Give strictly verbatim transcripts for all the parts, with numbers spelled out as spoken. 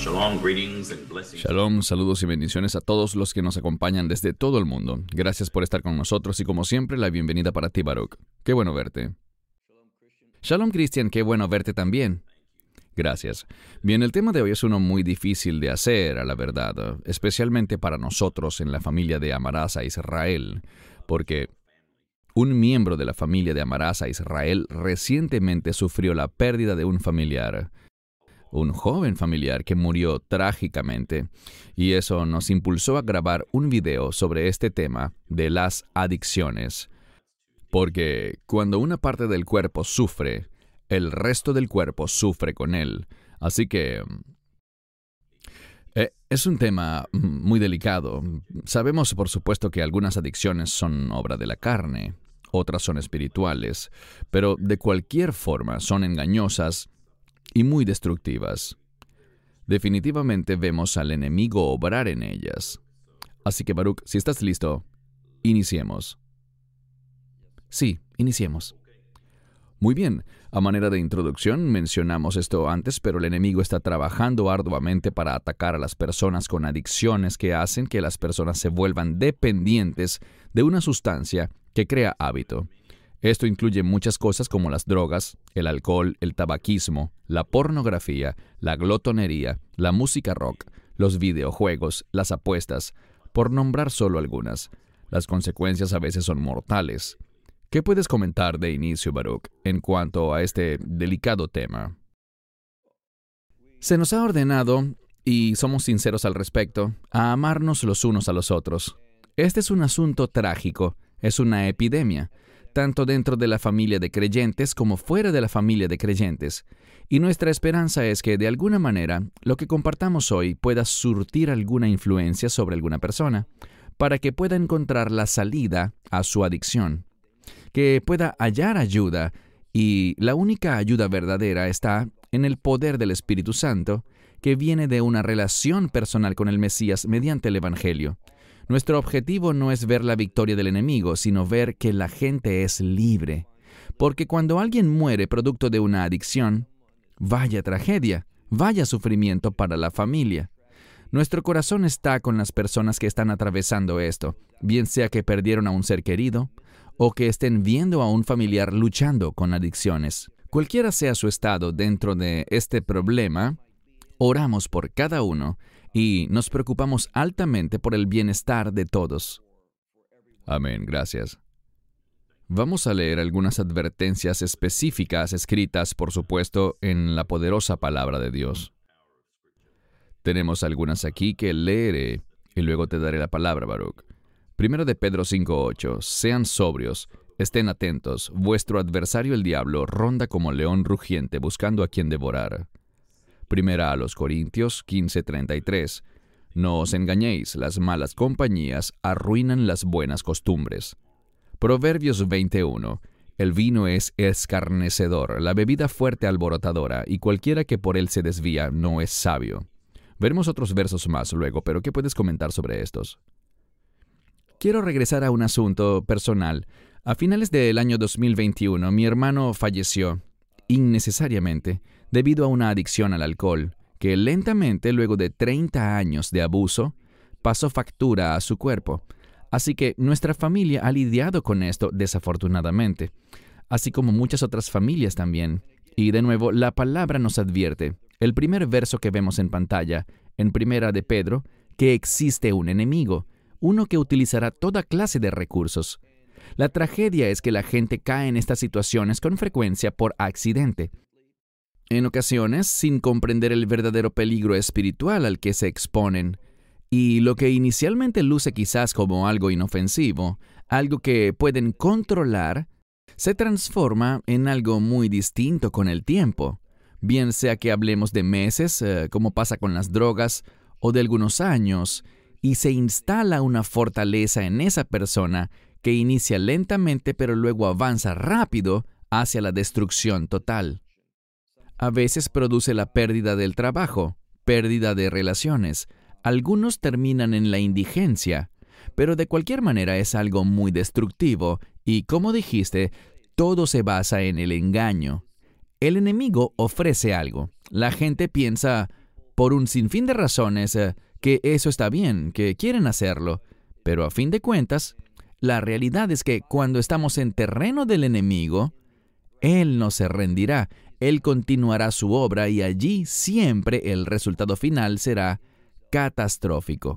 Shalom, greetings and blessings. Shalom, saludos y bendiciones a todos los que nos acompañan desde todo el mundo. Gracias por estar con nosotros y como siempre, la bienvenida para ti, Baruch. Qué bueno verte. Shalom, Christian, qué bueno verte también. Gracias. Bien, el tema de hoy es uno muy difícil de hacer, a la verdad, especialmente para nosotros en la familia de Amarás a Israel, porque un miembro de la familia de Amarás a Israel recientemente sufrió la pérdida de un familiar, un joven familiar que murió trágicamente, y eso nos impulsó a grabar un video sobre este tema de las adicciones. Porque cuando una parte del cuerpo sufre, el resto del cuerpo sufre con él. Así que eh, es un tema muy delicado. Sabemos, por supuesto, que algunas adicciones son obra de la carne, otras son espirituales, pero de cualquier forma son engañosas y muy destructivas. Definitivamente vemos al enemigo obrar en ellas. Así que, Baruch, si estás listo, iniciemos. Sí, iniciemos. Muy bien, a manera de introducción mencionamos esto antes, pero el enemigo está trabajando arduamente para atacar a las personas con adicciones que hacen que las personas se vuelvan dependientes de una sustancia que crea hábito. Esto incluye muchas cosas como las drogas, el alcohol, el tabaquismo, la pornografía, la glotonería, la música rock, los videojuegos, las apuestas, por nombrar solo algunas. Las consecuencias a veces son mortales. ¿Qué puedes comentar de inicio, Baruch, en cuanto a este delicado tema? Se nos ha ordenado, y somos sinceros al respecto, a amarnos los unos a los otros. Este es un asunto trágico, es una epidemia, tanto dentro de la familia de creyentes como fuera de la familia de creyentes. Y nuestra esperanza es que, de alguna manera, lo que compartamos hoy pueda surtir alguna influencia sobre alguna persona, para que pueda encontrar la salida a su adicción, que pueda hallar ayuda, y la única ayuda verdadera está en el poder del Espíritu Santo, que viene de una relación personal con el Mesías mediante el Evangelio. Nuestro objetivo no es ver la victoria del enemigo, sino ver que la gente es libre. Porque cuando alguien muere producto de una adicción, vaya tragedia, vaya sufrimiento para la familia. Nuestro corazón está con las personas que están atravesando esto, bien sea que perdieron a un ser querido, o que estén viendo a un familiar luchando con adicciones. Cualquiera sea su estado dentro de este problema, oramos por cada uno y nos preocupamos altamente por el bienestar de todos. Amén, gracias. Vamos a leer algunas advertencias específicas escritas, por supuesto, en la poderosa palabra de Dios. Tenemos algunas aquí que leeré y luego te daré la palabra, Baruch. Primero de Pedro cinco ocho. Sean sobrios, estén atentos. Vuestro adversario el diablo ronda como león rugiente buscando a quien devorar. Primera a los Corintios quince treinta y tres. No os engañéis, las malas compañías arruinan las buenas costumbres. Proverbios veintiuno. El vino es escarnecedor, la bebida fuerte alborotadora, y cualquiera que por él se desvía no es sabio. Veremos otros versos más luego, pero ¿qué puedes comentar sobre estos? Quiero regresar a un asunto personal. A finales del año dos mil veintiuno, mi hermano falleció, innecesariamente, debido a una adicción al alcohol, que lentamente, luego de treinta años de abuso, pasó factura a su cuerpo. Así que nuestra familia ha lidiado con esto desafortunadamente, así como muchas otras familias también. Y de nuevo, la palabra nos advierte, el primer verso que vemos en pantalla, en Primera de Pedro, que existe un enemigo, uno que utilizará toda clase de recursos. La tragedia es que la gente cae en estas situaciones con frecuencia por accidente. En ocasiones, sin comprender el verdadero peligro espiritual al que se exponen. Y lo que inicialmente luce quizás como algo inofensivo, algo que pueden controlar, se transforma en algo muy distinto con el tiempo. Bien sea que hablemos de meses, eh, como pasa con las drogas, o de algunos años, y se instala una fortaleza en esa persona que inicia lentamente pero luego avanza rápido hacia la destrucción total. A veces produce la pérdida del trabajo, pérdida de relaciones. Algunos terminan en la indigencia, pero de cualquier manera es algo muy destructivo y, como dijiste, todo se basa en el engaño. El enemigo ofrece algo. La gente piensa, por un sinfín de razones eh, que eso está bien, que quieren hacerlo. Pero a fin de cuentas, la realidad es que cuando estamos en terreno del enemigo, Él no se rendirá. Él continuará su obra y allí siempre el resultado final será catastrófico.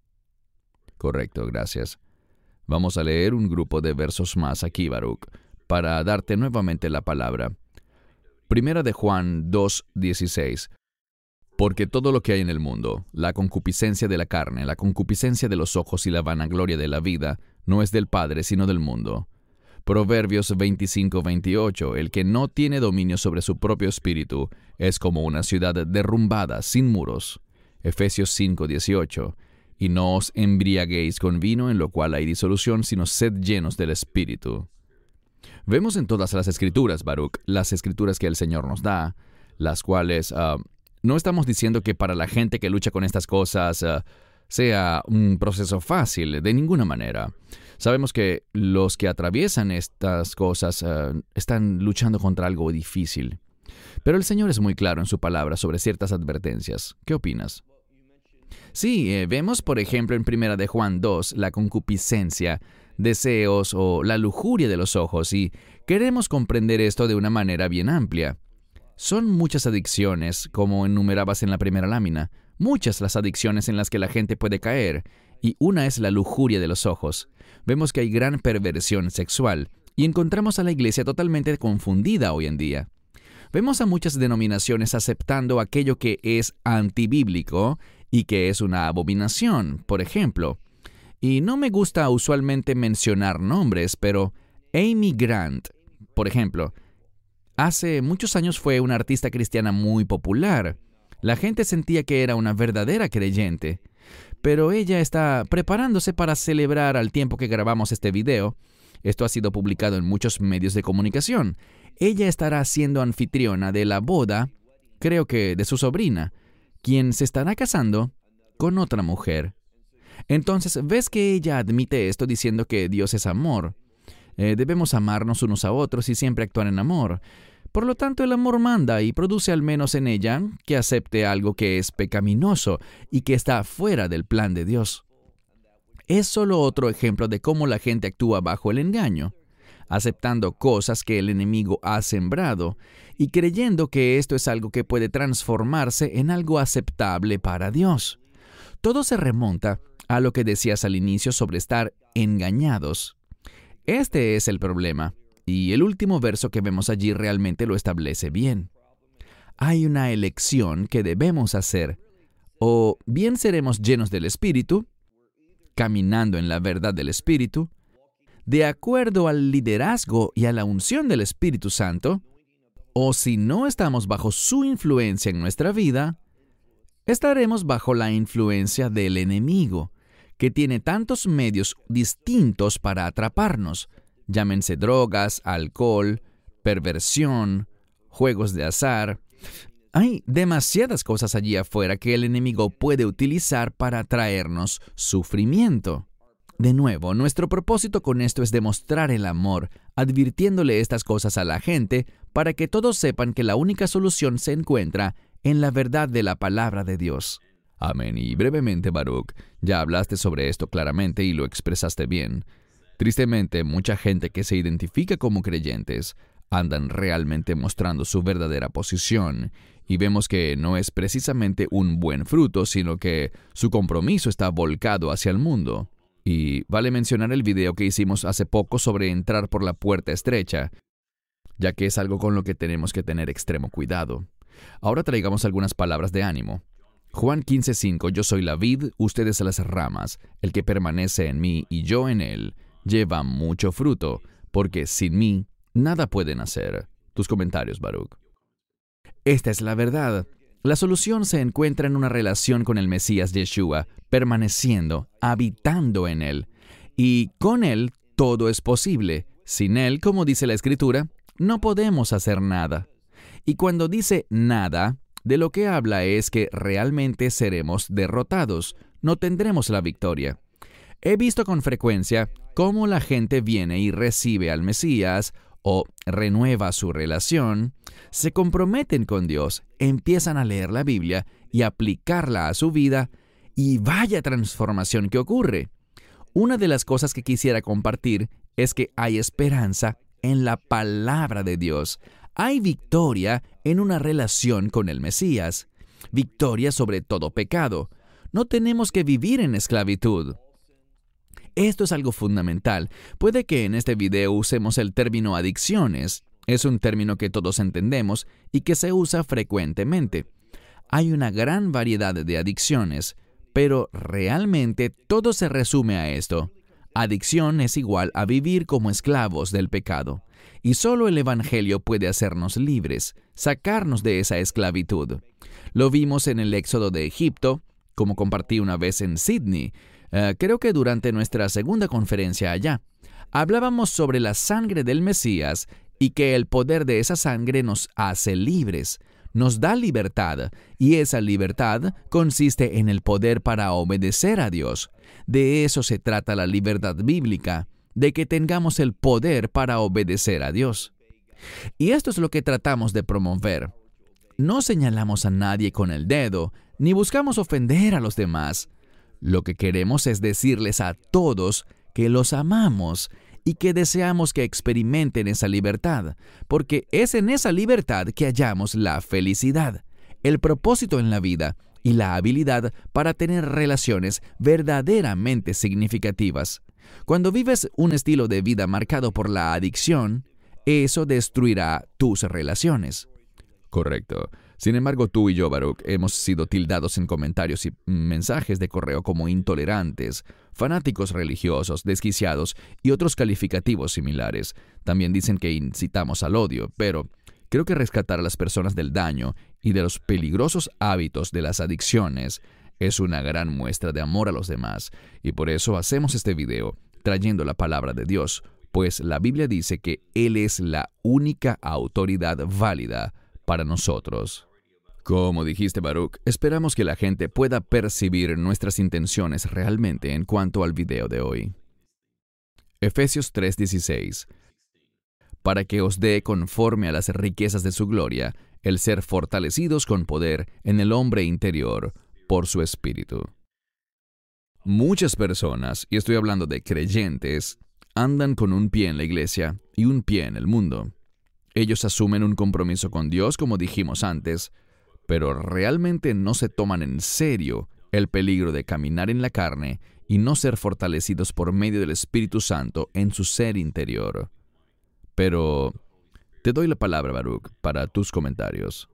Correcto, gracias. Vamos a leer un grupo de versos más aquí, Baruch, para darte nuevamente la palabra. Primera de Juan dos dieciséis. Porque todo lo que hay en el mundo, la concupiscencia de la carne, la concupiscencia de los ojos y la vanagloria de la vida, no es del Padre, sino del mundo. Proverbios veinticinco veintiocho. El que no tiene dominio sobre su propio espíritu es como una ciudad derrumbada, sin muros. Efesios cinco dieciocho. Y no os embriaguéis con vino en lo cual hay disolución, sino sed llenos del Espíritu. Vemos en todas las Escrituras, Baruch, las Escrituras que el Señor nos da, las cuales uh, no estamos diciendo que para la gente que lucha con estas cosas uh, sea un proceso fácil, de ninguna manera. Sabemos que los que atraviesan estas cosas uh, están luchando contra algo difícil. Pero el Señor es muy claro en su palabra sobre ciertas advertencias. ¿Qué opinas? Sí, eh, vemos por ejemplo en Primera de Juan dos la concupiscencia, deseos o la lujuria de los ojos, y queremos comprender esto de una manera bien amplia. Son muchas adicciones, como enumerabas en la primera lámina, muchas las adicciones en las que la gente puede caer, y una es la lujuria de los ojos. Vemos que hay gran perversión sexual, y encontramos a la iglesia totalmente confundida hoy en día. Vemos a muchas denominaciones aceptando aquello que es antibíblico y que es una abominación, por ejemplo. Y no me gusta usualmente mencionar nombres, pero Amy Grant, por ejemplo, hace muchos años fue una artista cristiana muy popular. La gente sentía que era una verdadera creyente. Pero ella está preparándose para celebrar al tiempo que grabamos este video. Esto ha sido publicado en muchos medios de comunicación. Ella estará siendo anfitriona de la boda, creo que de su sobrina, quien se estará casando con otra mujer. Entonces, ves que ella admite esto diciendo que Dios es amor. Eh, debemos amarnos unos a otros y siempre actuar en amor. Por lo tanto, el amor manda y produce al menos en ella que acepte algo que es pecaminoso y que está fuera del plan de Dios. Es solo otro ejemplo de cómo la gente actúa bajo el engaño, aceptando cosas que el enemigo ha sembrado y creyendo que esto es algo que puede transformarse en algo aceptable para Dios. Todo se remonta a lo que decías al inicio sobre estar engañados. Este es el problema, y el último verso que vemos allí realmente lo establece bien. Hay una elección que debemos hacer. O bien seremos llenos del Espíritu, caminando en la verdad del Espíritu, de acuerdo al liderazgo y a la unción del Espíritu Santo, o si no estamos bajo su influencia en nuestra vida, estaremos bajo la influencia del enemigo, que tiene tantos medios distintos para atraparnos, llámense drogas, alcohol, perversión, juegos de azar. Hay demasiadas cosas allí afuera que el enemigo puede utilizar para traernos sufrimiento. De nuevo, nuestro propósito con esto es demostrar el amor, advirtiéndole estas cosas a la gente para que todos sepan que la única solución se encuentra en la verdad de la palabra de Dios. Amén. Y brevemente, Baruch, ya hablaste sobre esto claramente y lo expresaste bien. Tristemente, mucha gente que se identifica como creyentes andan realmente mostrando su verdadera posición, y vemos que no es precisamente un buen fruto, sino que su compromiso está volcado hacia el mundo. Y vale mencionar el video que hicimos hace poco sobre entrar por la puerta estrecha, ya que es algo con lo que tenemos que tener extremo cuidado. Ahora traigamos algunas palabras de ánimo. Juan quince cinco, yo soy la vid, ustedes las ramas. El que permanece en mí y yo en él, lleva mucho fruto, porque sin mí nada pueden hacer. Tus comentarios, Baruch. Esta es la verdad. La solución se encuentra en una relación con el Mesías Yeshua, permaneciendo, habitando en él. Y con él todo es posible. Sin él, como dice la Escritura, no podemos hacer nada. Y cuando dice nada, de lo que habla es que realmente seremos derrotados, no tendremos la victoria. He visto con frecuencia cómo la gente viene y recibe al Mesías, o renueva su relación, se comprometen con Dios, empiezan a leer la Biblia y aplicarla a su vida, y vaya transformación que ocurre. Una de las cosas que quisiera compartir es que hay esperanza en la palabra de Dios. Hay victoria en una relación con el Mesías, victoria sobre todo pecado. No tenemos que vivir en esclavitud. Esto es algo fundamental. Puede que en este video usemos el término adicciones. Es un término que todos entendemos y que se usa frecuentemente. Hay una gran variedad de adicciones, pero realmente todo se resume a esto. Adicción es igual a vivir como esclavos del pecado. Y solo el Evangelio puede hacernos libres, sacarnos de esa esclavitud. Lo vimos en el éxodo de Egipto, como compartí una vez en Sydney. Uh, creo que durante nuestra segunda conferencia allá, hablábamos sobre la sangre del Mesías y que el poder de esa sangre nos hace libres, nos da libertad, y esa libertad consiste en el poder para obedecer a Dios. De eso se trata la libertad bíblica, de que tengamos el poder para obedecer a Dios. Y esto es lo que tratamos de promover. No señalamos a nadie con el dedo, ni buscamos ofender a los demás. Lo que queremos es decirles a todos que los amamos y que deseamos que experimenten esa libertad, porque es en esa libertad que hallamos la felicidad, el propósito en la vida y la habilidad para tener relaciones verdaderamente significativas. Cuando vives un estilo de vida marcado por la adicción, eso destruirá tus relaciones. Correcto. Sin embargo, tú y yo, Baruch, hemos sido tildados en comentarios y mensajes de correo como intolerantes, fanáticos religiosos, desquiciados y otros calificativos similares. También dicen que incitamos al odio, pero creo que rescatar a las personas del daño y de los peligrosos hábitos de las adicciones es una gran muestra de amor a los demás, y por eso hacemos este video, trayendo la palabra de Dios, pues la Biblia dice que Él es la única autoridad válida para nosotros. Como dijiste, Baruch, esperamos que la gente pueda percibir nuestras intenciones realmente en cuanto al video de hoy. Efesios tres dieciséis. Para que os dé conforme a las riquezas de su gloria, el ser fortalecidos con poder en el hombre interior por su espíritu. Muchas personas, y estoy hablando de creyentes, andan con un pie en la iglesia y un pie en el mundo. Ellos asumen un compromiso con Dios, como dijimos antes, pero realmente no se toman en serio el peligro de caminar en la carne y no ser fortalecidos por medio del Espíritu Santo en su ser interior. Pero te doy la palabra, Baruch, para tus comentarios.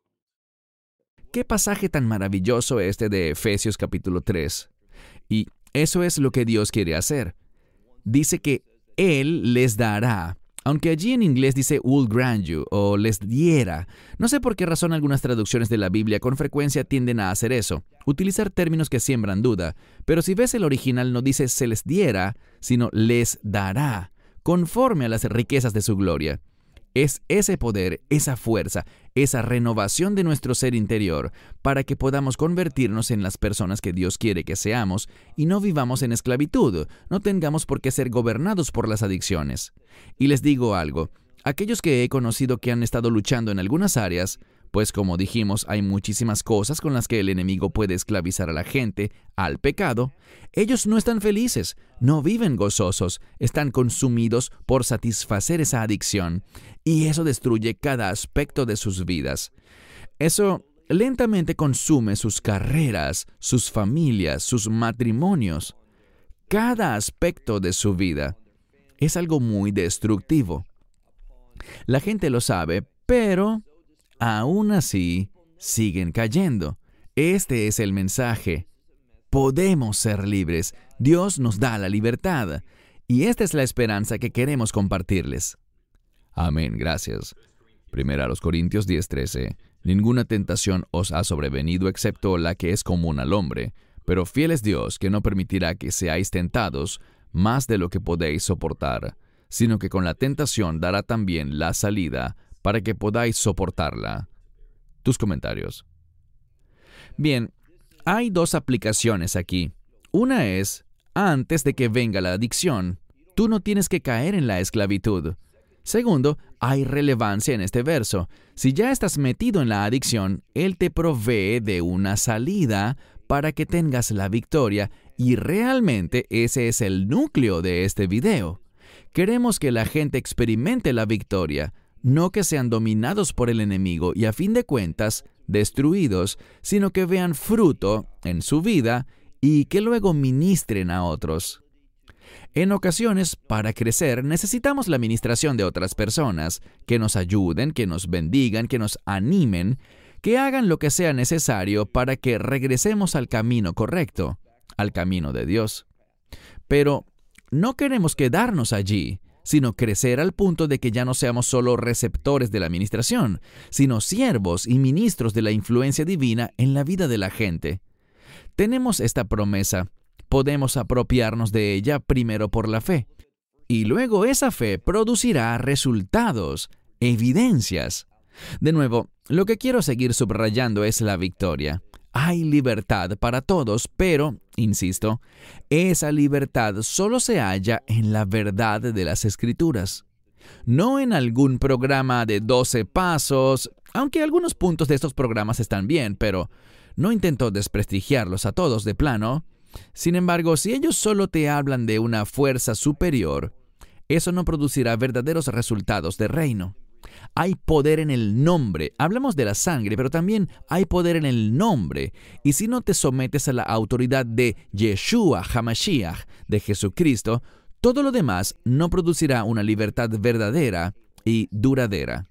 ¿Qué pasaje tan maravilloso este de Efesios capítulo tres? Y eso es lo que Dios quiere hacer. Dice que Él les dará, aunque allí en inglés dice will grant you o les diera. No sé por qué razón algunas traducciones de la Biblia con frecuencia tienden a hacer eso, utilizar términos que siembran duda, pero si ves el original no dice se les diera, sino les dará, conforme a las riquezas de su gloria. Es ese poder, esa fuerza, esa renovación de nuestro ser interior para que podamos convertirnos en las personas que Dios quiere que seamos y no vivamos en esclavitud, no tengamos por qué ser gobernados por las adicciones. Y les digo algo, aquellos que he conocido que han estado luchando en algunas áreas, pues como dijimos, hay muchísimas cosas con las que el enemigo puede esclavizar a la gente al pecado. Ellos no están felices, no viven gozosos, están consumidos por satisfacer esa adicción, y eso destruye cada aspecto de sus vidas. Eso lentamente consume sus carreras, sus familias, sus matrimonios. Cada aspecto de su vida es algo muy destructivo. La gente lo sabe, pero aún así siguen cayendo. Este es el mensaje. Podemos ser libres. Dios nos da la libertad. Y esta es la esperanza que queremos compartirles. Amén, gracias. Primera a los Corintios diez trece. Ninguna tentación os ha sobrevenido excepto la que es común al hombre, pero fiel es Dios que no permitirá que seáis tentados más de lo que podéis soportar, sino que con la tentación dará también la salida para que podáis soportarla. Tus comentarios. Bien, hay dos aplicaciones aquí. Una es, antes de que venga la adicción, tú no tienes que caer en la esclavitud. Segundo, hay relevancia en este verso. Si ya estás metido en la adicción, Él te provee de una salida para que tengas la victoria, y realmente ese es el núcleo de este video. Queremos que la gente experimente la victoria, no que sean dominados por el enemigo y a fin de cuentas destruidos, sino que vean fruto en su vida y que luego ministren a otros. En ocasiones, para crecer, necesitamos la ministración de otras personas, que nos ayuden, que nos bendigan, que nos animen, que hagan lo que sea necesario para que regresemos al camino correcto, al camino de Dios. Pero no queremos quedarnos allí, sino crecer al punto de que ya no seamos solo receptores de la ministración, sino siervos y ministros de la influencia divina en la vida de la gente. Tenemos esta promesa. Podemos apropiarnos de ella primero por la fe, y luego esa fe producirá resultados, evidencias. De nuevo, lo que quiero seguir subrayando es la victoria. Hay libertad para todos, pero, insisto, esa libertad solo se halla en la verdad de las Escrituras. No en algún programa de doce pasos, aunque algunos puntos de estos programas están bien, pero no intento desprestigiarlos a todos de plano. Sin embargo, si ellos solo te hablan de una fuerza superior, eso no producirá verdaderos resultados de reino. Hay poder en el nombre. Hablamos de la sangre, pero también hay poder en el nombre. Y si no te sometes a la autoridad de Yeshua HaMashiach, de Jesucristo, todo lo demás no producirá una libertad verdadera y duradera.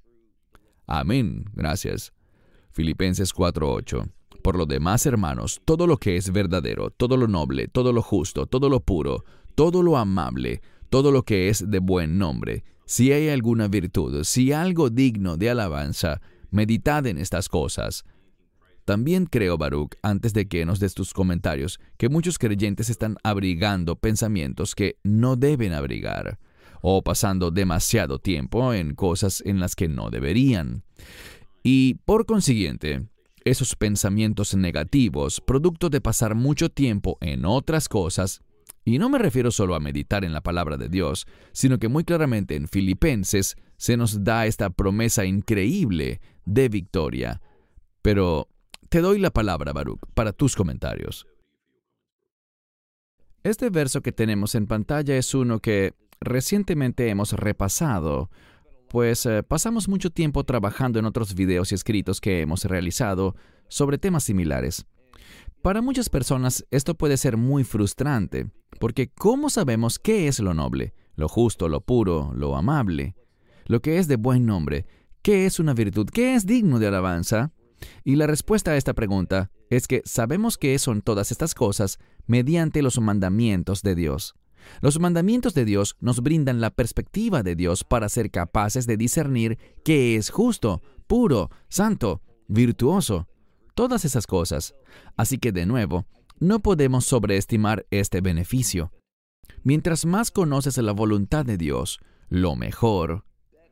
Amén. Gracias. Filipenses cuatro ocho. Por lo demás, hermanos, todo lo que es verdadero, todo lo noble, todo lo justo, todo lo puro, todo lo amable, todo lo que es de buen nombre, si hay alguna virtud, si algo digno de alabanza, meditad en estas cosas. También creo, Baruch, antes de que nos des tus comentarios, que muchos creyentes están abrigando pensamientos que no deben abrigar, o pasando demasiado tiempo en cosas en las que no deberían. Y, por consiguiente, esos pensamientos negativos, producto de pasar mucho tiempo en otras cosas, y no me refiero solo a meditar en la palabra de Dios, sino que muy claramente en Filipenses se nos da esta promesa increíble de victoria. Pero te doy la palabra, Baruch, para tus comentarios. Este verso que tenemos en pantalla es uno que recientemente hemos repasado, pues eh, pasamos mucho tiempo trabajando en otros videos y escritos que hemos realizado sobre temas similares. Para muchas personas esto puede ser muy frustrante, porque ¿cómo sabemos qué es lo noble, lo justo, lo puro, lo amable, lo que es de buen nombre? ¿Qué es una virtud? ¿Qué es digno de alabanza? Y la respuesta a esta pregunta es que sabemos qué son todas estas cosas mediante los mandamientos de Dios. Los mandamientos de Dios nos brindan la perspectiva de Dios para ser capaces de discernir qué es justo, puro, santo, virtuoso, todas esas cosas. Así que, de nuevo, no podemos sobreestimar este beneficio. Mientras más conoces la voluntad de Dios, lo mejor.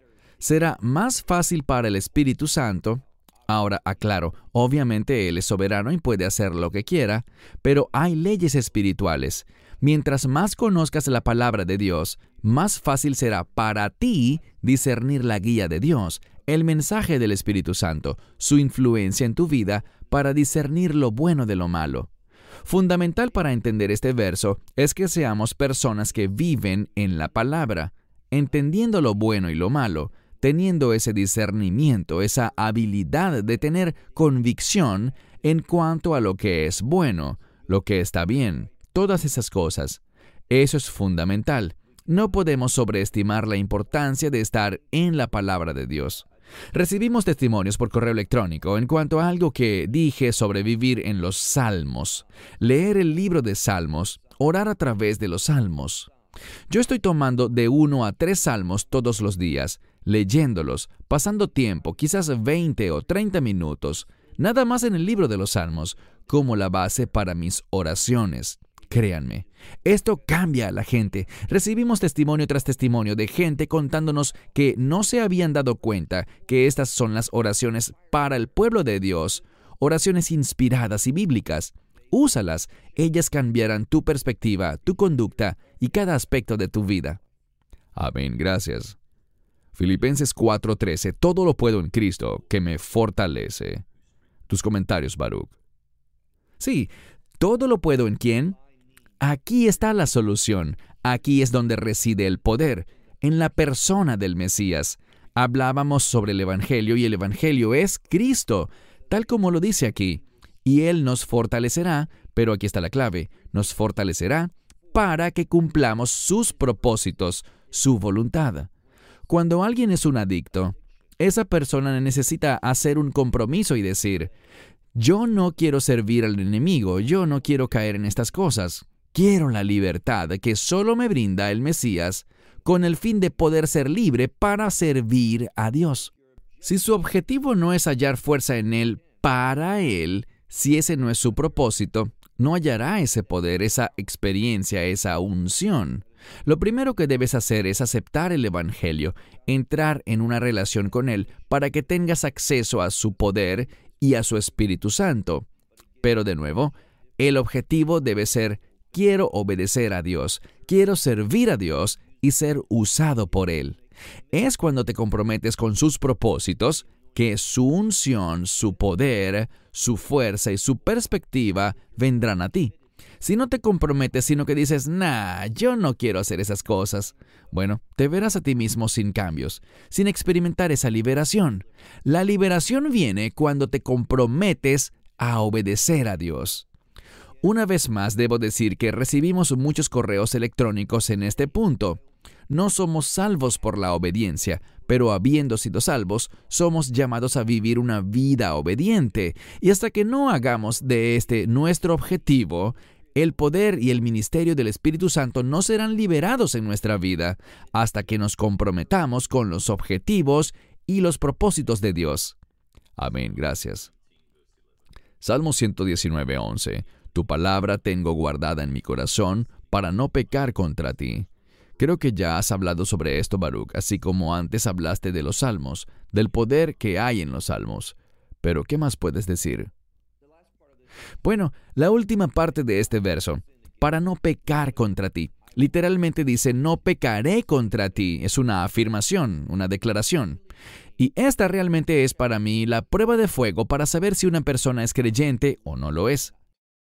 Será más fácil para el Espíritu Santo. Ahora, aclaro, obviamente Él es soberano y puede hacer lo que quiera, pero hay leyes espirituales. Mientras más conozcas la palabra de Dios, más fácil será para ti discernir la guía de Dios, el mensaje del Espíritu Santo, su influencia en tu vida para discernir lo bueno de lo malo. Fundamental para entender este verso es que seamos personas que viven en la palabra, entendiendo lo bueno y lo malo, teniendo ese discernimiento, esa habilidad de tener convicción en cuanto a lo que es bueno, lo que está bien, todas esas cosas. Eso es fundamental. No podemos sobreestimar la importancia de estar en la palabra de Dios. Recibimos testimonios por correo electrónico en cuanto a algo que dije sobre vivir en los Salmos, leer el libro de Salmos, orar a través de los Salmos. Yo estoy tomando de uno a tres salmos todos los días, leyéndolos, pasando tiempo, quizás veinte o treinta minutos, nada más en el libro de los Salmos, como la base para mis oraciones. Créanme, esto cambia a la gente. Recibimos testimonio tras testimonio de gente contándonos que no se habían dado cuenta que estas son las oraciones para el pueblo de Dios, oraciones inspiradas y bíblicas. Úsalas, ellas cambiarán tu perspectiva, tu conducta y cada aspecto de tu vida. Amén, gracias. Filipenses cuatro trece, todo lo puedo en Cristo, que me fortalece. Tus comentarios, Baruch. Sí, todo lo puedo en ¿quién? Aquí está la solución. Aquí es donde reside el poder, en la persona del Mesías. Hablábamos sobre el Evangelio y el Evangelio es Cristo, tal como lo dice aquí. Y Él nos fortalecerá, pero aquí está la clave, nos fortalecerá para que cumplamos sus propósitos, su voluntad. Cuando alguien es un adicto, esa persona necesita hacer un compromiso y decir, yo no quiero servir al enemigo, yo no quiero caer en estas cosas. Quiero la libertad que solo me brinda el Mesías con el fin de poder ser libre para servir a Dios. Si su objetivo no es hallar fuerza en Él para Él, si ese no es su propósito, no hallará ese poder, esa experiencia, esa unción. Lo primero que debes hacer es aceptar el Evangelio, entrar en una relación con Él para que tengas acceso a su poder y a su Espíritu Santo. Pero de nuevo, el objetivo debe ser, quiero obedecer a Dios, quiero servir a Dios y ser usado por Él. Es cuando te comprometes con sus propósitos que su unción, su poder, su fuerza y su perspectiva vendrán a ti. Si no te comprometes, sino que dices, nah, yo no quiero hacer esas cosas, bueno, te verás a ti mismo sin cambios, sin experimentar esa liberación. La liberación viene cuando te comprometes a obedecer a Dios. Una vez más, debo decir que recibimos muchos correos electrónicos en este punto. No somos salvos por la obediencia, pero habiendo sido salvos, somos llamados a vivir una vida obediente. Y hasta que no hagamos de este nuestro objetivo, el poder y el ministerio del Espíritu Santo no serán liberados en nuestra vida hasta que nos comprometamos con los objetivos y los propósitos de Dios. Amén, gracias. Salmo ciento diecinueve, once. Tu palabra tengo guardada en mi corazón para no pecar contra ti. Creo que ya has hablado sobre esto, Baruch, así como antes hablaste de los salmos, del poder que hay en los salmos. Pero, ¿qué más puedes decir? Bueno, la última parte de este verso, para no pecar contra ti. Literalmente dice, no pecaré contra ti. Es una afirmación, una declaración. Y esta realmente es para mí la prueba de fuego para saber si una persona es creyente o no lo es.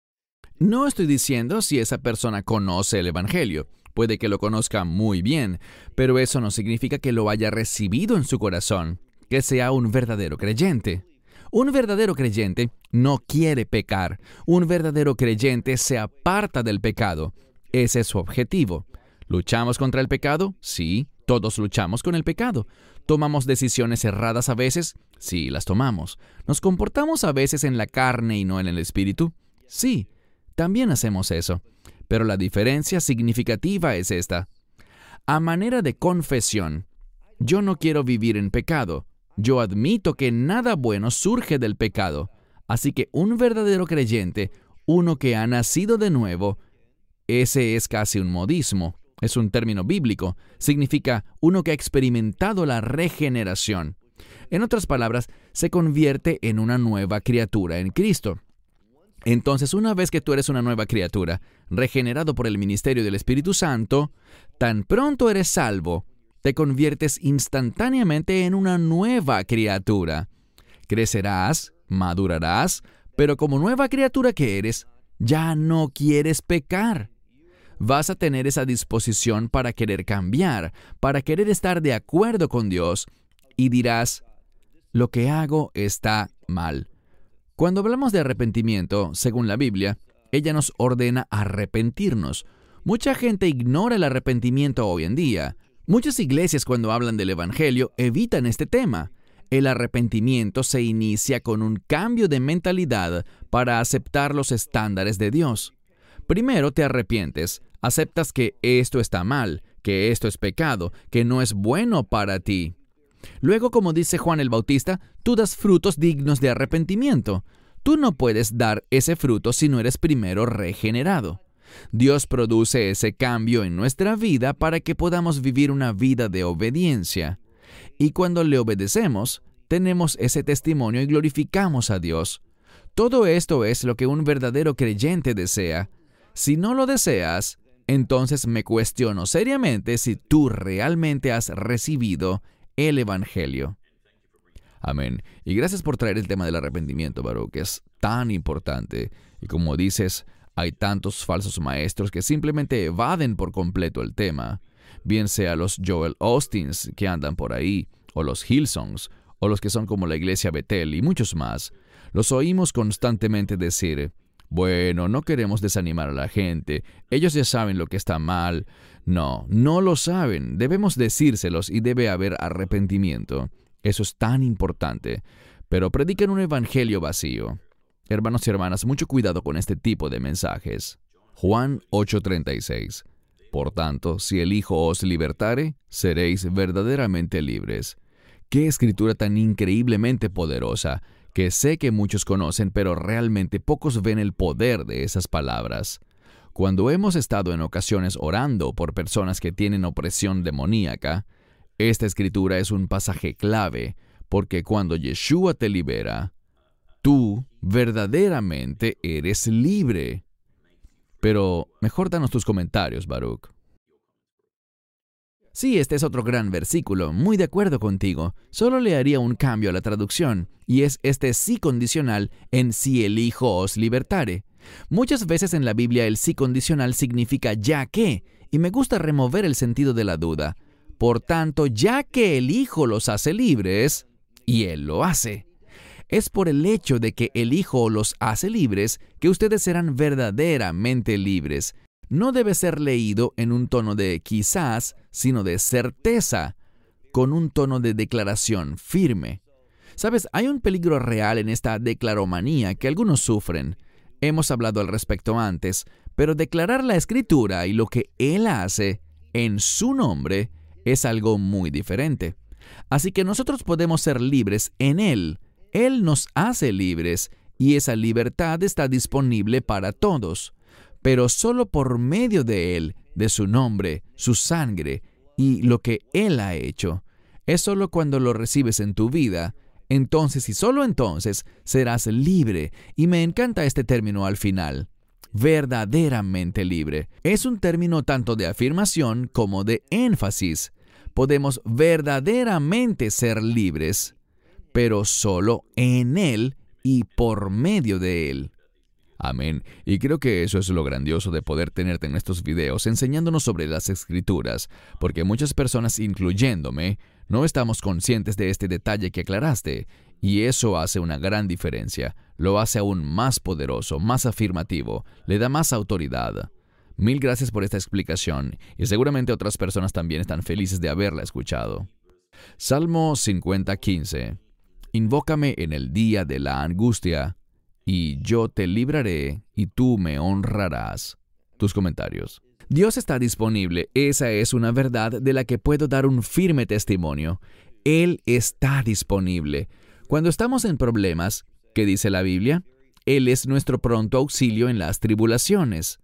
No estoy diciendo si esa persona conoce el Evangelio. Puede que lo conozca muy bien, pero eso no significa que lo haya recibido en su corazón, que sea un verdadero creyente. Un verdadero creyente no quiere pecar. Un verdadero creyente se aparta del pecado. Ese es su objetivo. ¿Luchamos contra el pecado? Sí, todos luchamos con el pecado. ¿Tomamos decisiones erradas a veces? Sí, las tomamos. ¿Nos comportamos a veces en la carne y no en el espíritu? Sí, también hacemos eso. Pero la diferencia significativa es esta. A manera de confesión, yo no quiero vivir en pecado. Yo admito que nada bueno surge del pecado. Así que un verdadero creyente, uno que ha nacido de nuevo, ese es casi un modismo. Es un término bíblico. Significa uno que ha experimentado la regeneración. En otras palabras, se convierte en una nueva criatura en Cristo. Entonces, una vez que tú eres una nueva criatura, regenerado por el ministerio del Espíritu Santo, tan pronto eres salvo, te conviertes instantáneamente en una nueva criatura. Crecerás, madurarás, pero como nueva criatura que eres, ya no quieres pecar. Vas a tener esa disposición para querer cambiar, para querer estar de acuerdo con Dios, y dirás, lo que hago está mal. Cuando hablamos de arrepentimiento, según la Biblia, ella nos ordena arrepentirnos. Mucha gente ignora el arrepentimiento hoy en día. Muchas iglesias, cuando hablan del Evangelio, evitan este tema. El arrepentimiento se inicia con un cambio de mentalidad para aceptar los estándares de Dios. Primero te arrepientes, aceptas que esto está mal, que esto es pecado, que no es bueno para ti. Luego, como dice Juan el Bautista, tú das frutos dignos de arrepentimiento. Tú no puedes dar ese fruto si no eres primero regenerado. Dios produce ese cambio en nuestra vida para que podamos vivir una vida de obediencia. Y cuando le obedecemos, tenemos ese testimonio y glorificamos a Dios. Todo esto es lo que un verdadero creyente desea. Si no lo deseas, entonces me cuestiono seriamente si tú realmente has recibido el Evangelio. Amén. Y gracias por traer el tema del arrepentimiento, Baruch. Es tan importante. Y como dices, hay tantos falsos maestros que simplemente evaden por completo el tema. Bien sea los Joel Ostins que andan por ahí, o los Hillsongs, o los que son como la iglesia Betel y muchos más. Los oímos constantemente decir, bueno, no queremos desanimar a la gente, ellos ya saben lo que está mal. No, no lo saben, debemos decírselos y debe haber arrepentimiento. Eso es tan importante, pero predican un evangelio vacío. Hermanos y hermanas, mucho cuidado con este tipo de mensajes. Juan ocho treinta y seis. Por tanto, si el Hijo os libertare, seréis verdaderamente libres. ¡Qué escritura tan increíblemente poderosa! Que sé que muchos conocen, pero realmente pocos ven el poder de esas palabras. Cuando hemos estado en ocasiones orando por personas que tienen opresión demoníaca, esta escritura es un pasaje clave, porque cuando Yeshua te libera, tú verdaderamente eres libre. Pero mejor danos tus comentarios, Baruch. Sí, este es otro gran versículo, muy de acuerdo contigo. Solo le haría un cambio a la traducción, y es este sí condicional en si el Hijo os libertare. Muchas veces en la Biblia el sí condicional significa ya que, y me gusta remover el sentido de la duda. Por tanto, ya que el Hijo los hace libres, y Él lo hace. Es por el hecho de que el Hijo los hace libres que ustedes serán verdaderamente libres. No debe ser leído en un tono de quizás, sino de certeza, con un tono de declaración firme. ¿Sabes? Hay un peligro real en esta declaromanía que algunos sufren. Hemos hablado al respecto antes, pero declarar la Escritura y lo que Él hace en su nombre es algo muy diferente. Así que nosotros podemos ser libres en Él. Él nos hace libres y esa libertad está disponible para todos. Pero solo por medio de Él, de su nombre, su sangre y lo que Él ha hecho. Es solo cuando lo recibes en tu vida, entonces y solo entonces serás libre. Y me encanta este término al final, verdaderamente libre. Es un término tanto de afirmación como de énfasis. Podemos verdaderamente ser libres, pero solo en Él y por medio de Él. Amén. Y creo que eso es lo grandioso de poder tenerte en estos videos enseñándonos sobre las Escrituras, porque muchas personas, incluyéndome, no estamos conscientes de este detalle que aclaraste, y eso hace una gran diferencia. Lo hace aún más poderoso, más afirmativo, le da más autoridad. Mil gracias por esta explicación, y seguramente otras personas también están felices de haberla escuchado. Salmo cincuenta quince. Invócame en el día de la angustia, y yo te libraré, y tú me honrarás. Tus comentarios. Dios está disponible. Esa es una verdad de la que puedo dar un firme testimonio. Él está disponible. Cuando estamos en problemas, ¿qué dice la Biblia? Él es nuestro pronto auxilio en las tribulaciones.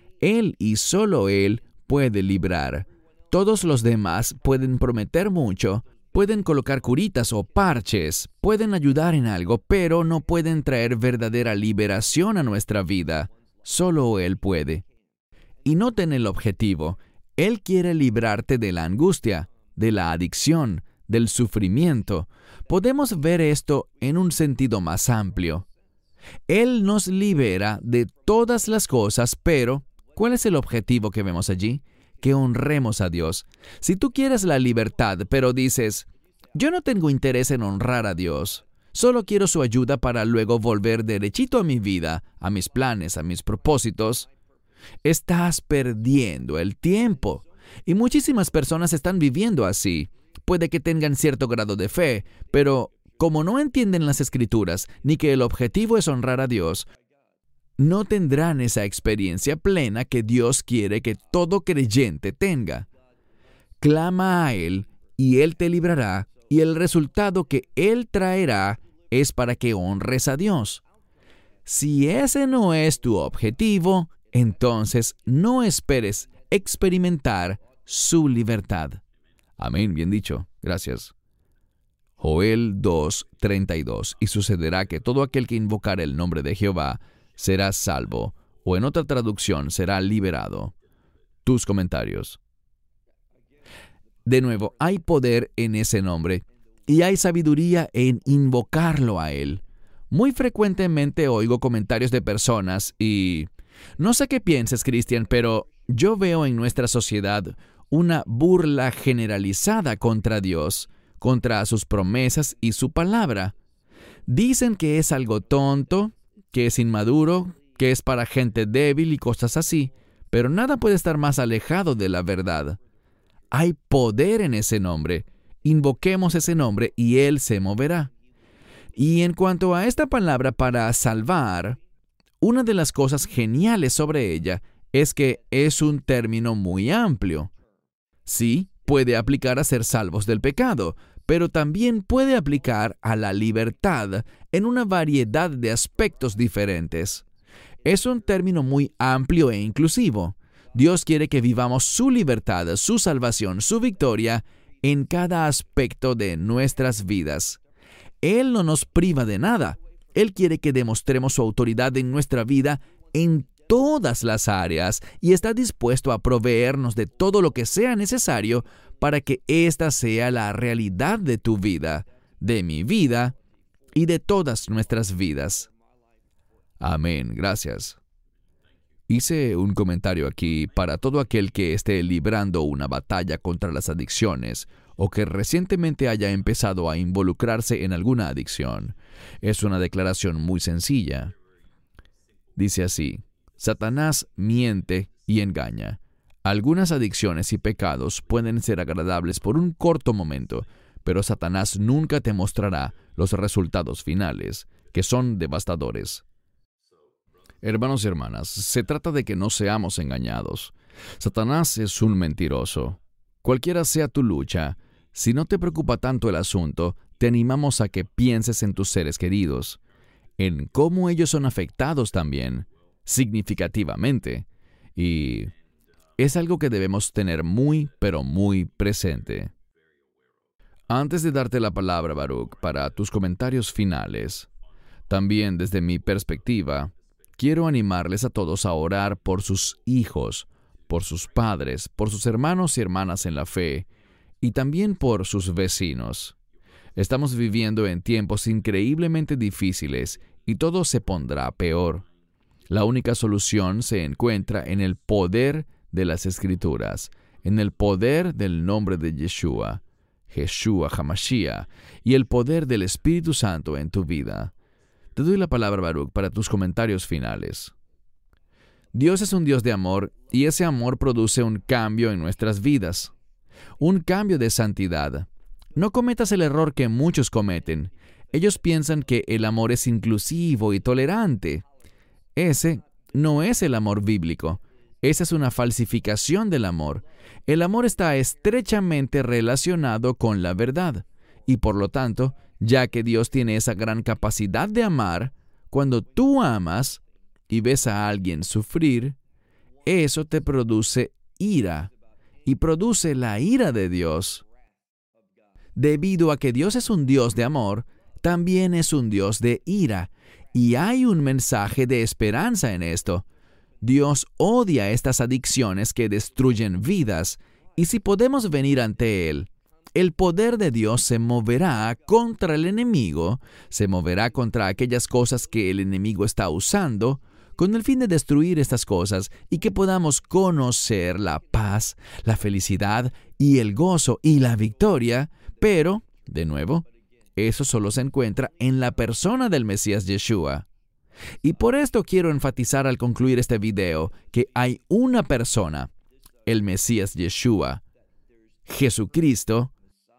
Él y solo Él puede librar. Todos los demás pueden prometer mucho, pueden colocar curitas o parches, pueden ayudar en algo, pero no pueden traer verdadera liberación a nuestra vida. Solo Él puede. Y noten el objetivo. Él quiere librarte de la angustia, de la adicción, del sufrimiento. Podemos ver esto en un sentido más amplio. Él nos libera de todas las cosas, pero ¿cuál es el objetivo que vemos allí? Que honremos a Dios. Si tú quieres la libertad, pero dices, yo no tengo interés en honrar a Dios, solo quiero su ayuda para luego volver derechito a mi vida, a mis planes, a mis propósitos, estás perdiendo el tiempo. Y muchísimas personas están viviendo así. Puede que tengan cierto grado de fe, pero como no entienden las Escrituras, ni que el objetivo es honrar a Dios, no tendrán esa experiencia plena que Dios quiere que todo creyente tenga. Clama a Él, y Él te librará, y el resultado que Él traerá es para que honres a Dios. Si ese no es tu objetivo, entonces no esperes experimentar su libertad. Amén, bien dicho. Gracias. Joel dos, treinta y dos. Y sucederá que todo aquel que invocare el nombre de Jehová será salvo, o en otra traducción, será liberado. Tus comentarios. De nuevo, hay poder en ese nombre y hay sabiduría en invocarlo a Él. Muy frecuentemente oigo comentarios de personas y... No sé qué pienses, Cristian, pero yo veo en nuestra sociedad una burla generalizada contra Dios, contra sus promesas y su palabra. Dicen que es algo tonto, que es inmaduro, que es para gente débil y cosas así, pero nada puede estar más alejado de la verdad. Hay poder en ese nombre. Invoquemos ese nombre y Él se moverá. Y en cuanto a esta palabra para salvar, una de las cosas geniales sobre ella es que es un término muy amplio. Sí, puede aplicar a ser salvos del pecado, pero también puede aplicar a la libertad en una variedad de aspectos diferentes. Es un término muy amplio e inclusivo. Dios quiere que vivamos su libertad, su salvación, su victoria en cada aspecto de nuestras vidas. Él no nos priva de nada. Él quiere que demostremos su autoridad en nuestra vida en todas las áreas y está dispuesto a proveernos de todo lo que sea necesario para que esta sea la realidad de tu vida, de mi vida y de todas nuestras vidas. Amén. Gracias. Hice un comentario aquí para todo aquel que esté librando una batalla contra las adicciones o que recientemente haya empezado a involucrarse en alguna adicción. Es una declaración muy sencilla. Dice así: Satanás miente y engaña. Algunas adicciones y pecados pueden ser agradables por un corto momento, pero Satanás nunca te mostrará los resultados finales, que son devastadores. Hermanos y hermanas, se trata de que no seamos engañados. Satanás es un mentiroso. Cualquiera sea tu lucha, si no te preocupa tanto el asunto, te animamos a que pienses en tus seres queridos, en cómo ellos son afectados también, significativamente, y es algo que debemos tener muy, pero muy presente. Antes de darte la palabra, Baruch, para tus comentarios finales, también desde mi perspectiva, quiero animarles a todos a orar por sus hijos, por sus padres, por sus hermanos y hermanas en la fe, y también por sus vecinos. Estamos viviendo en tiempos increíblemente difíciles y todo se pondrá peor. La única solución se encuentra en el poder de las Escrituras, en el poder del nombre de Yeshua, Yeshua HaMashiach, y el poder del Espíritu Santo en tu vida. Te doy la palabra, Baruch, para tus comentarios finales. Dios es un Dios de amor y ese amor produce un cambio en nuestras vidas. Un cambio de santidad. No cometas el error que muchos cometen. Ellos piensan que el amor es inclusivo y tolerante. Ese no es el amor bíblico. Esa es una falsificación del amor. El amor está estrechamente relacionado con la verdad. Y por lo tanto, ya que Dios tiene esa gran capacidad de amar, cuando tú amas y ves a alguien sufrir, eso te produce ira y produce la ira de Dios. Debido a que Dios es un Dios de amor, también es un Dios de ira, y hay un mensaje de esperanza en esto. Dios odia estas adicciones que destruyen vidas, y si podemos venir ante Él, el poder de Dios se moverá contra el enemigo, se moverá contra aquellas cosas que el enemigo está usando, con el fin de destruir estas cosas y que podamos conocer la paz, la felicidad y el gozo y la victoria, pero, de nuevo, eso solo se encuentra en la persona del Mesías Yeshua. Y por esto quiero enfatizar al concluir este video que hay una persona, el Mesías Yeshua, Jesucristo.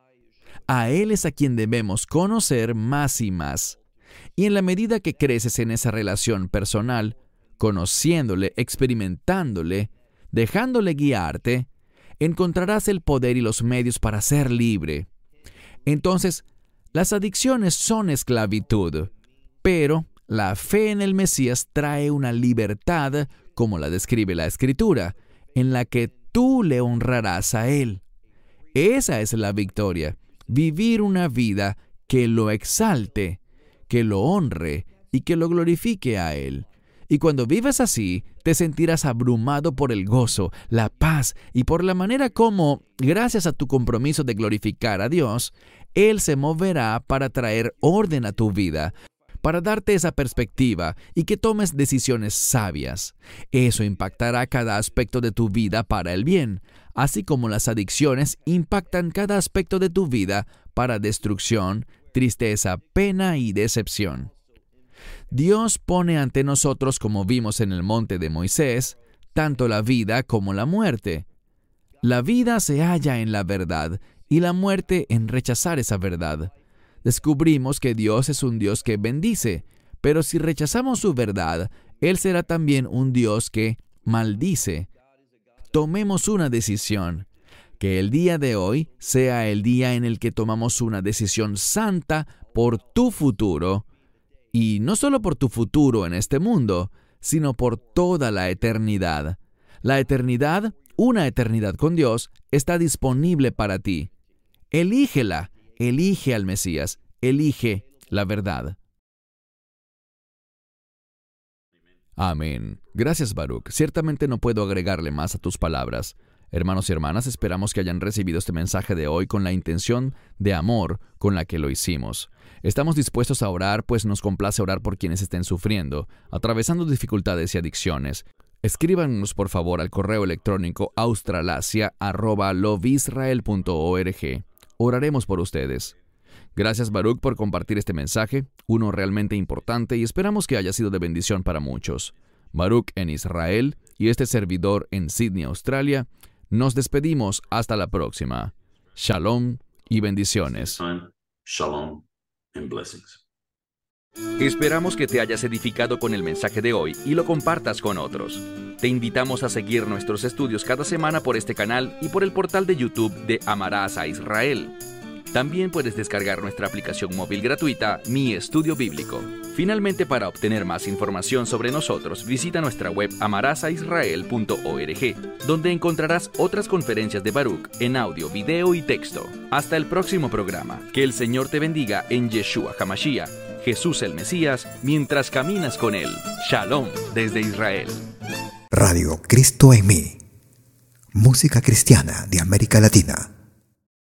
A Él es a quien debemos conocer más y más. Y en la medida que creces en esa relación personal, conociéndole, experimentándole, dejándole guiarte, encontrarás el poder y los medios para ser libre. Entonces, las adicciones son esclavitud, pero la fe en el Mesías trae una libertad, como la describe la Escritura, en la que tú le honrarás a Él. Esa es la victoria. Vivir una vida que lo exalte, que lo honre y que lo glorifique a Él. Y cuando vives así, te sentirás abrumado por el gozo, la paz y por la manera como, gracias a tu compromiso de glorificar a Dios, Él se moverá para traer orden a tu vida, para darte esa perspectiva y que tomes decisiones sabias. Eso impactará cada aspecto de tu vida para el bien, así como las adicciones impactan cada aspecto de tu vida para destrucción, tristeza, pena y decepción. Dios pone ante nosotros, como vimos en el monte de Moisés, tanto la vida como la muerte. La vida se halla en la verdad y la muerte en rechazar esa verdad. Descubrimos que Dios es un Dios que bendice, pero si rechazamos su verdad, Él será también un Dios que maldice. Tomemos una decisión. Que el día de hoy sea el día en el que tomamos una decisión santa por tu futuro, y no solo por tu futuro en este mundo, sino por toda la eternidad. La eternidad, una eternidad con Dios, está disponible para ti. Elígela, elige al Mesías, elige la verdad. Amén. Gracias, Baruch. Ciertamente no puedo agregarle más a tus palabras. Hermanos y hermanas, esperamos que hayan recibido este mensaje de hoy con la intención de amor con la que lo hicimos. Estamos dispuestos a orar, pues nos complace orar por quienes estén sufriendo, atravesando dificultades y adicciones. Escríbanos por favor al correo electrónico australasia arroba lovisrael punto org. Oraremos por ustedes. Gracias, Baruch, por compartir este mensaje, uno realmente importante, y esperamos que haya sido de bendición para muchos. Baruch en Israel y este servidor en Sydney, Australia, nos despedimos hasta la próxima. Shalom y bendiciones. Shalom and blessings. Esperamos que te hayas edificado con el mensaje de hoy y lo compartas con otros. Te invitamos a seguir nuestros estudios cada semana por este canal y por el portal de YouTube de Amarás a Israel. También puedes descargar nuestra aplicación móvil gratuita, Mi Estudio Bíblico. Finalmente, para obtener más información sobre nosotros, visita nuestra web amarás a israel punto org, donde encontrarás otras conferencias de Baruch en audio, video y texto. Hasta el próximo programa. Que el Señor te bendiga en Yeshua HaMashiach, Jesús el Mesías, mientras caminas con Él. Shalom desde Israel. Radio Cristo en mí. Música cristiana de América Latina.